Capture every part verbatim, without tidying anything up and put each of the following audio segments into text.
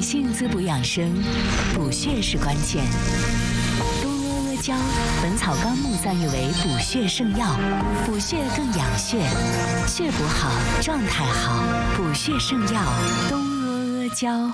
性滋补养生，补血是关键。东阿阿胶，《本草纲目》赞誉为补血圣药，补血更养血，血补好，状态好，补血圣药东阿阿胶。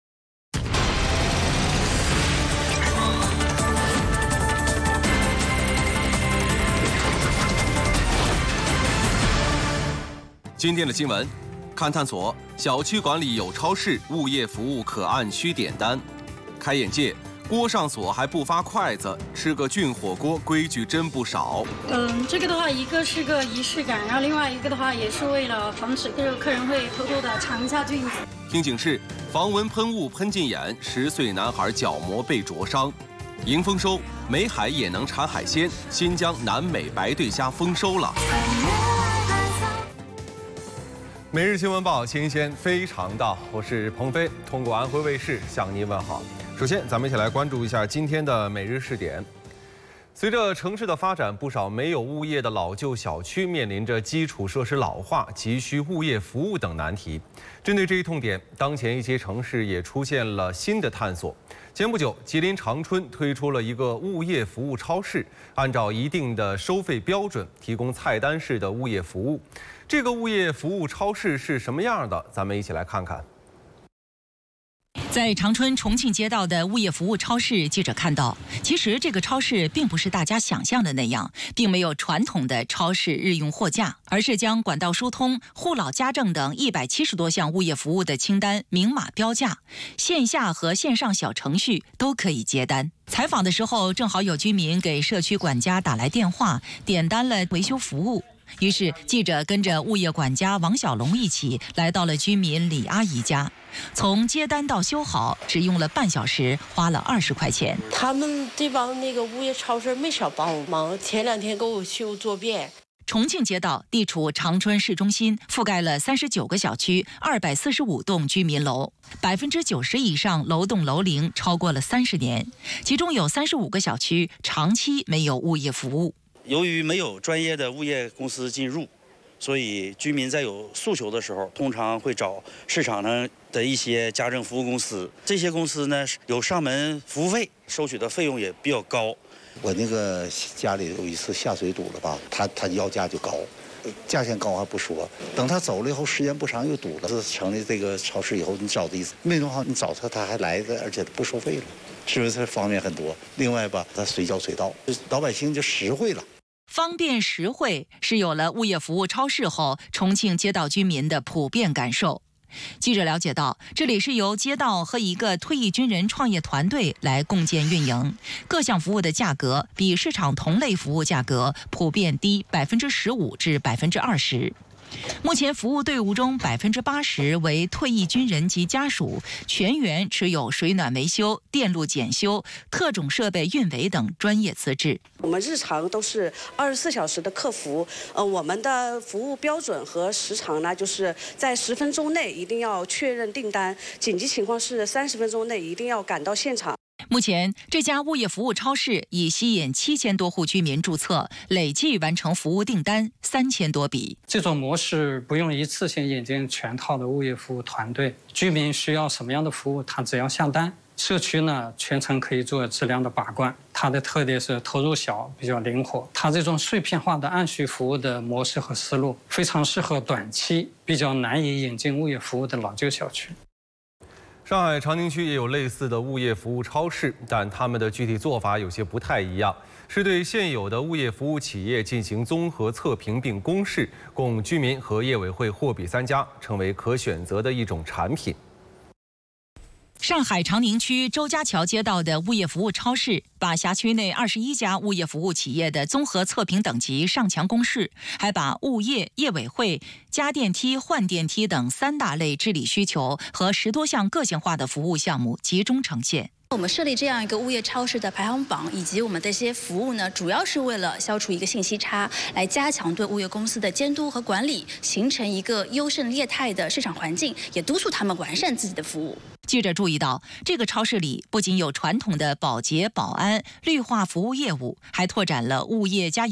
今天的新闻，勘探所小区管理有超市，物业服务可按需点单。开眼界，锅上锁还不发筷子，吃个菌火锅规矩真不少。 嗯，这个的话，一个是个仪式感，然后另外一个的话，也是为了防止这个客人会偷偷的尝一下菌子。 听警示，防蚊喷雾喷进眼，十岁男孩角膜被灼伤。迎丰收，美海也能产海鲜，新疆南美白对虾丰收了。每日新闻报，新鲜非常到，我是鹏飞，通过安徽卫视向您问好。首先，咱们一起来关注一下今天的每日试点。随着城市的发展，不少没有物业的老旧小区面临着基础设施老化、急需物业服务等难题。针对这一痛点，当前一些城市也出现了新的探索。前不久，吉林长春推出了一个物业服务超市，按照一定的收费标准，提供菜单式的物业服务。这个物业服务超市是什么样的？咱们一起来看看。 在长春重庆街道的物业服务超市，记者看到，其实这个超市并不是大家想象的那样，并没有传统的超市日用货架，而是将管道疏通、护老家政等一百七十多项物业服务的清单明码标价，线下和线上小程序都可以接单。采访的时候，正好有居民给社区管家打来电话，点单了维修服务。于是，记者跟着物业管家王小龙一起来到了居民李阿姨家，从接单到修好只用了半小时，花了二十块钱。 他们这帮那个物业超市没少帮我忙，前两天给我修桌便。 重庆街道地处长春市中心，覆盖了三十九个小区、二百四十五栋居民楼，百分之九十以上楼栋楼龄超过了三十年，其中有三十五个小区长期没有物业服务。 由于没有专业的物业公司进入，所以居民在有诉求的时候，通常会找市场上的一些家政服务公司。这些公司呢有上门服务费，收取的费用也比较高。 我那个家里有一次下水堵了吧，他他要价就高，价钱高还不说，等他走了以后，时间不长又堵了。自成立这个超市以后，你找的意思没弄好，你找他他还来的，而且不收费了，是不是方便很多？另外吧，他随叫随到，老百姓就实惠了。 方便实惠是有了物业服务超市后，重庆街道居民的普遍感受。记者了解到，这里是由街道和一个退役军人创业团队来共建运营，各项服务的价格比市场同类服务价格普遍低百分之十五至百分之二十。目前服务队伍中百分之八十为退役军人及家属，全员持有水暖维修、电路检修、特种设备运维等专业资质。 我们日常都是二十四小时的客服，呃，我们的服务标准和时长呢，就是在十分钟内一定要确认订单，紧急情况是三十分钟内一定要赶到现场。 目前，这家物业服务超市已吸引七千多户居民注册，累计完成服务订单三千多笔。 这种模式不用一次性引进全套的物业服务团队，居民需要什么样的服务，他只要下单。社区呢，全程可以做质量的把关。它的特点是投入小，比较灵活。它这种碎片化的按需服务的模式和思路，非常适合短期比较难以引进物业服务的老旧小区。 上海长宁区也有类似的物业服务超市，但他们的具体做法有些不太一样，是对现有的物业服务企业进行综合测评并公示，供居民和业委会货比三家，成为可选择的一种产品。 上海长宁区周家桥街道的物业服务超市，把辖区内二十一家物业服务企业的综合测评等级上墙公示，还把物业、业委会、加电梯、换电梯等三大类治理需求和十多项个性化的服务项目集中呈现。 我们设立这样一个物业超市的排行榜，以及我们的一些服务呢，主要是为了消除一个信息差，来加强对物业公司的监督和管理，形成一个优胜劣汰的市场环境，也督促他们完善自己的服务。 记者注意到，这个超市里不仅有传统的保洁、保安、绿化服务业务，还拓展了物业加